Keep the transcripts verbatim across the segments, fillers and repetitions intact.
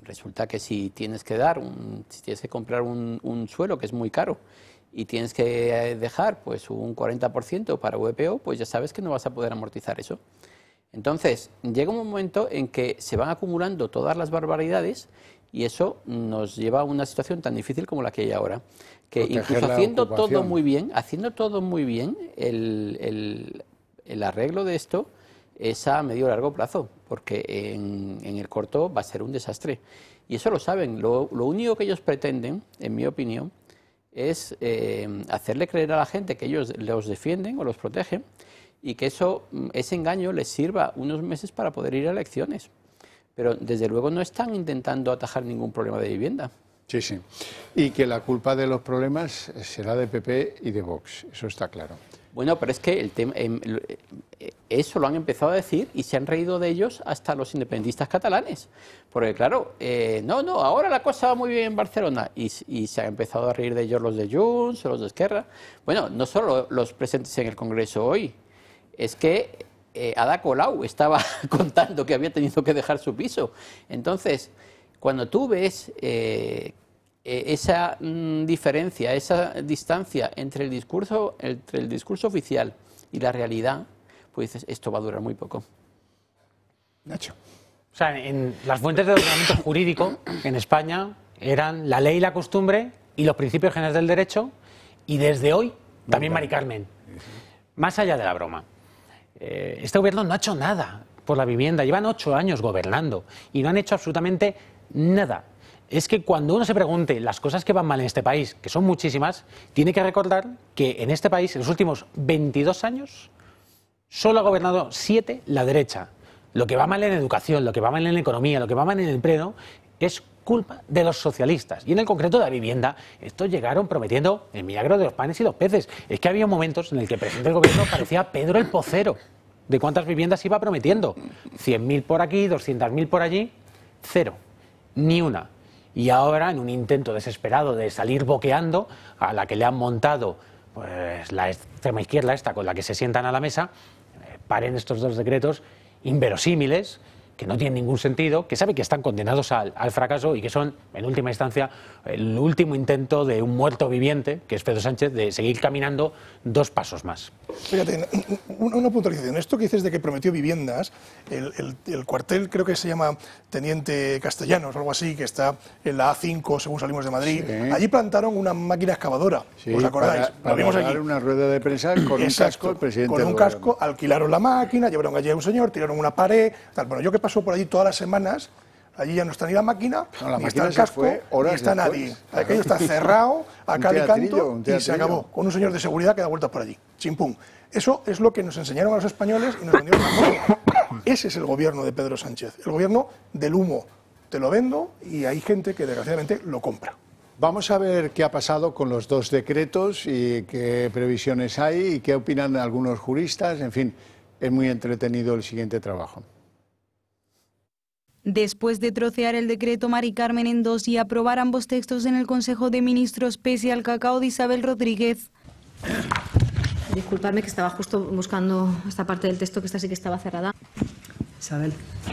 resulta que si tienes que dar, un, si tienes que comprar un, un suelo que es muy caro y tienes que dejar pues un cuarenta por ciento para V P O, pues ya sabes que no vas a poder amortizar eso. Entonces, llega un momento en que se van acumulando todas las barbaridades y eso nos lleva a una situación tan difícil como la que hay ahora. Que incluso haciendo todo muy bien, haciendo todo muy bien, el, el, el arreglo de esto es a medio o largo plazo, porque en, en el corto va a ser un desastre. Y eso lo saben. Lo, lo único que ellos pretenden, en mi opinión, es eh, hacerle creer a la gente que ellos los defienden o los protegen y que eso, ese engaño les sirva unos meses para poder ir a elecciones. Pero desde luego no están intentando atajar ningún problema de vivienda. Sí, sí. Y que la culpa de los problemas será de P P y de Vox, eso está claro. Bueno, pero es que el tema, eh, eso lo han empezado a decir y se han reído de ellos hasta los independentistas catalanes. Porque claro, eh, no, no, ahora la cosa va muy bien en Barcelona y, y se han empezado a reír de ellos los de Junts o los de Esquerra. Bueno, no solo los presentes en el Congreso hoy, es que eh, Ada Colau estaba contando que había tenido que dejar su piso. Entonces, cuando tú ves eh, esa mm, diferencia, esa distancia entre el discurso, entre el discurso oficial y la realidad, pues dices, esto va a durar muy poco. Nacho. O sea, en las fuentes de ordenamiento jurídico en España eran la ley y la costumbre y los principios generales del derecho, y desde hoy también Mari Carmen. Más allá de la broma, eh, este gobierno no ha hecho nada por la vivienda, llevan ocho años gobernando y no han hecho absolutamente nada. Es que cuando uno se pregunte las cosas que van mal en este país, que son muchísimas, tiene que recordar que en este país, en los últimos veintidós años, solo ha gobernado siete la derecha. Lo que va mal en educación, lo que va mal en la economía, lo que va mal en el empleo, es culpa de los socialistas. Y en el concreto de la vivienda, estos llegaron prometiendo el milagro de los panes y los peces. Es que había momentos en el que el presidente del gobierno parecía Pedro el Pocero, de cuántas viviendas iba prometiendo. cien mil por aquí, doscientas mil por allí, cero, ni una. Y ahora, en un intento desesperado de salir boqueando, a la que le han montado pues la extrema izquierda esta con la que se sientan a la mesa, eh, paren estos dos decretos inverosímiles, que no tienen ningún sentido, que saben que están condenados al, al fracaso y que son, en última instancia, el último intento de un muerto viviente, que es Pedro Sánchez, de seguir caminando dos pasos más. Fíjate, una, una puntualización. Esto que dices de que prometió viviendas, el, el, el cuartel creo que se llama Teniente Castellanos o algo así, que está en la A cinco, según salimos de Madrid. Sí. Allí plantaron una máquina excavadora, sí, ¿os acordáis? Para, para Lo vimos dar aquí. Una rueda de prensa con Exacto, un casco el presidente con un casco, alquilaron la máquina, llevaron allí a un señor, tiraron una pared, tal. Bueno, yo que paso por allí todas las semanas, allí ya no está ni la máquina, no, la ni máquina está el casco, ni está después. Nadie. Aquello está cerrado, a cal y canto, y se acabó, con un señor de seguridad que da vueltas por allí, chimpum. Eso es lo que nos enseñaron a los españoles y nos vendieron la moto. Ese es el gobierno de Pedro Sánchez, el gobierno del humo. Te lo vendo y hay gente que desgraciadamente lo compra. Vamos a ver qué ha pasado con los dos decretos y qué previsiones hay y qué opinan algunos juristas. En fin, es muy entretenido el siguiente trabajo. Después de trocear el decreto Mari Carmen en dos y aprobar ambos textos en el Consejo de Ministros pese al cacao de Isabel Rodríguez. Disculpadme que estaba justo buscando esta parte del texto que esta sí que estaba cerrada. Isabel.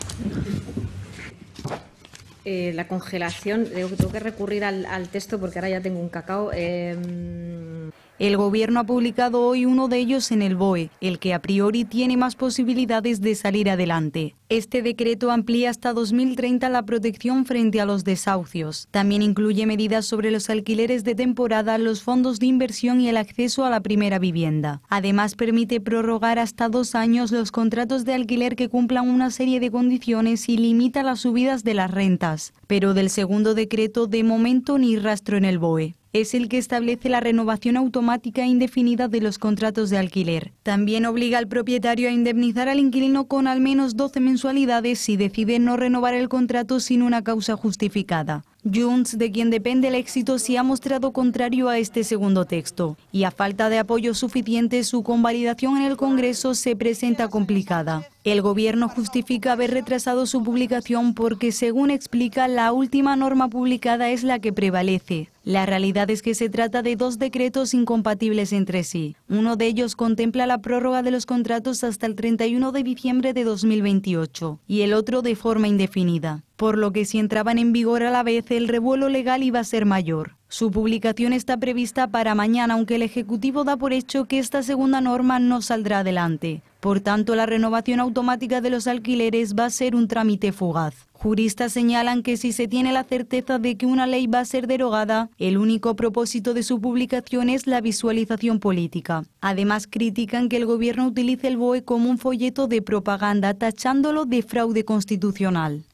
Eh, la congelación, tengo, tengo que recurrir al, al texto porque ahora ya tengo un cacao. Eh... El Gobierno ha publicado hoy uno de ellos en el B O E, el que a priori tiene más posibilidades de salir adelante. Este decreto amplía hasta dos mil treinta la protección frente a los desahucios. También incluye medidas sobre los alquileres de temporada, los fondos de inversión y el acceso a la primera vivienda. Además, permite prorrogar hasta dos años los contratos de alquiler que cumplan una serie de condiciones y limita las subidas de las rentas. Pero del segundo decreto, de momento, ni rastro en el B O E. Es el que establece la renovación automática e indefinida de los contratos de alquiler. También obliga al propietario a indemnizar al inquilino con al menos doce mensualidades si decide no renovar el contrato sin una causa justificada. Junts, de quien depende el éxito, se ha mostrado contrario a este segundo texto y a falta de apoyo suficiente su convalidación en el Congreso se presenta complicada. El gobierno justifica haber retrasado su publicación porque, según explica, la última norma publicada es la que prevalece. La realidad es que se trata de dos decretos incompatibles entre sí. Uno de ellos contempla la prórroga de los contratos hasta el treinta y uno de diciembre de dos mil veintiocho y el otro de forma indefinida, por lo que si entraban en vigor a la vez el revuelo legal iba a ser mayor. Su publicación está prevista para mañana, aunque el Ejecutivo da por hecho que esta segunda norma no saldrá adelante. Por tanto, la renovación automática de los alquileres va a ser un trámite fugaz. Juristas señalan que si se tiene la certeza de que una ley va a ser derogada, el único propósito de su publicación es la visualización política. Además, critican que el gobierno utilice el B O E como un folleto de propaganda, tachándolo de fraude constitucional.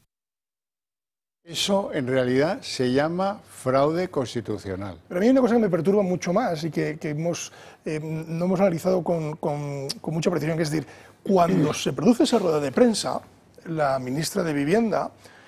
Eso en realidad se llama fraude constitucional. Pero a mí hay una cosa que me perturba mucho más y que, que hemos, eh, no hemos analizado con, con, con mucha precisión, que es decir, cuando se produce esa rueda de prensa, la ministra de Vivienda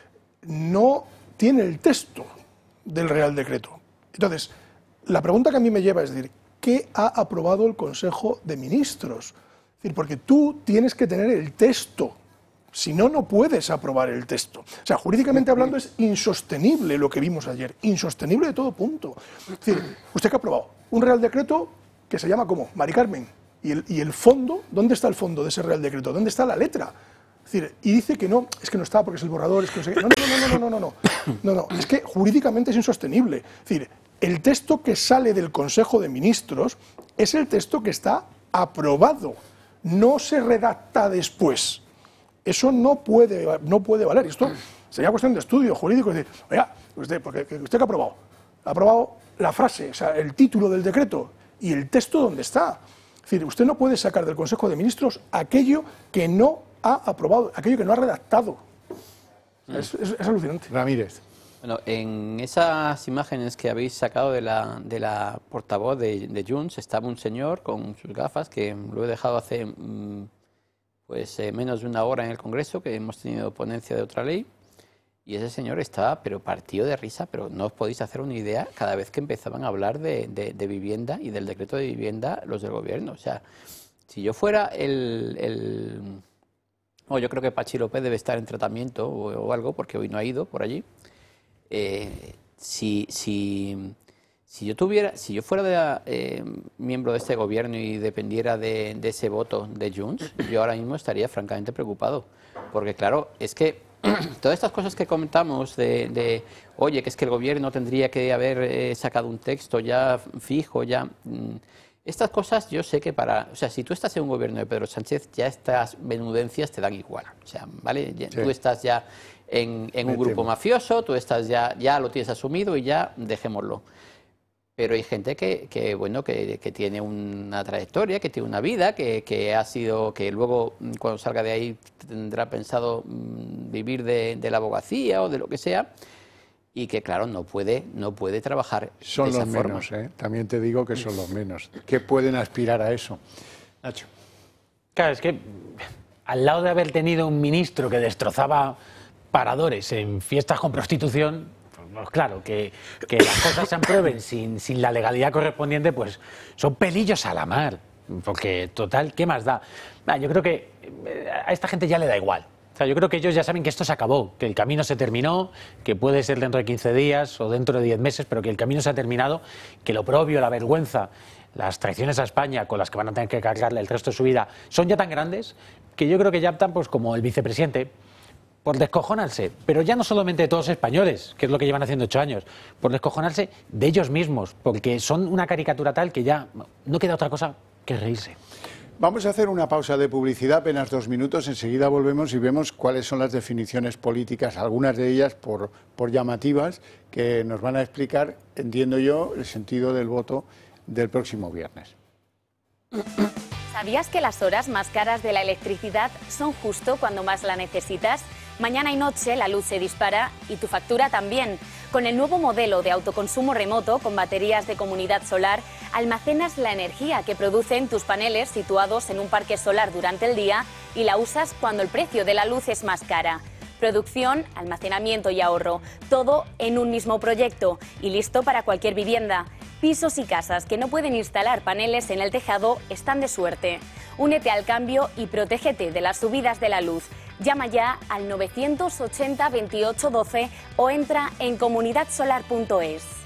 no tiene el texto del Real Decreto. Entonces, la pregunta que a mí me lleva es decir, ¿qué ha aprobado el Consejo de Ministros? Es decir, porque tú tienes que tener el texto. Si no, no puedes aprobar el texto. O sea, jurídicamente hablando es insostenible lo que vimos ayer, insostenible de todo punto. Es decir, usted que ha aprobado un Real Decreto que se llama ¿cómo? Mari Carmen. ¿Y el, y el fondo? ¿Dónde está el fondo de ese Real Decreto? ¿Dónde está la letra? Es decir, y dice que no, es que no está porque es el borrador, es que no sé qué. No, no, no, no, no, no, no, no, no, es que jurídicamente es insostenible. Es decir, el texto que sale del Consejo de Ministros es el texto que está aprobado, no se redacta después. Eso no puede, no puede valer. Esto sería cuestión de estudio jurídico. Es decir, oiga, usted, porque usted que ha aprobado, ha aprobado la frase, o sea, el título del decreto y el texto donde está. Es decir, usted no puede sacar del Consejo de Ministros aquello que no ha aprobado, aquello que no ha redactado. Mm. Es, es, es alucinante. Ramírez. Bueno, en esas imágenes que habéis sacado de la, de la portavoz de, de Junts estaba un señor con sus gafas que lo he dejado hace... Mmm, pues eh, menos de una hora en el Congreso, que hemos tenido ponencia de otra ley, y ese señor estaba, pero partido de risa, pero no os podéis hacer una idea cada vez que empezaban a hablar de, de, de vivienda y del decreto de vivienda los del gobierno. O sea, si yo fuera el... el oh, yo creo que Pachi López debe estar en tratamiento o, o algo, porque hoy no ha ido por allí. Eh, si... si Si yo tuviera, si yo fuera de, eh, miembro de este gobierno y dependiera de, de ese voto de Junts, yo ahora mismo estaría francamente preocupado. Porque claro, es que todas estas cosas que comentamos de, de oye, que es que el gobierno tendría que haber eh, sacado un texto ya fijo, ya... Mmm, estas cosas yo sé que para... O sea, si tú estás en un gobierno de Pedro Sánchez, ya estas menudencias te dan igual. O sea, ¿vale? Ya, sí. Tú estás ya en, en un grupo mafioso, tú estás ya, ya lo tienes asumido y ya dejémoslo. Pero hay gente que, que bueno, que, que tiene una trayectoria, que tiene una vida, que, que ha sido, que luego cuando salga de ahí tendrá pensado mmm, vivir de, de la abogacía o de lo que sea, y que claro no puede, no puede trabajar son de esa los forma. menos, ¿eh? También te digo que son los menos, que pueden aspirar a eso. Nacho. Claro, es que al lado de haber tenido un ministro que destrozaba paradores en fiestas con prostitución. Pues claro, que, que las cosas se aprueben sin, sin la legalidad correspondiente, pues son pelillos a la mar. Porque, total, ¿qué más da? Nah, yo creo que a esta gente ya le da igual. O sea, yo creo que ellos ya saben que esto se acabó, que el camino se terminó, que puede ser dentro de quince días o dentro de diez meses, pero que el camino se ha terminado, que lo oprobio, la vergüenza, las traiciones a España con las que van a tener que cargarle el resto de su vida son ya tan grandes que yo creo que ya optan, pues como el vicepresidente, por descojonarse, pero ya no solamente de todos los españoles, que es lo que llevan haciendo ocho años, por descojonarse de ellos mismos, porque son una caricatura tal que ya no queda otra cosa que reírse. Vamos a hacer una pausa de publicidad, apenas dos minutos, enseguida volvemos y vemos cuáles son las definiciones políticas, algunas de ellas por, por llamativas, que nos van a explicar, entiendo yo, el sentido del voto del próximo viernes. ¿Sabías que las horas más caras de la electricidad son justo cuando más la necesitas? Mañana y noche la luz se dispara y tu factura también. Con el nuevo modelo de autoconsumo remoto con baterías de comunidad solar, almacenas la energía que producen tus paneles situados en un parque solar durante el día y la usas cuando el precio de la luz es más cara. Producción, almacenamiento y ahorro, todo en un mismo proyecto y listo para cualquier vivienda. pisos y casas que no pueden instalar paneles en el tejado están de suerte. Únete al cambio y protégete de las subidas de la luz. Llama ya al novecientos ochenta veintiocho doce o entra en comunidad solar punto es.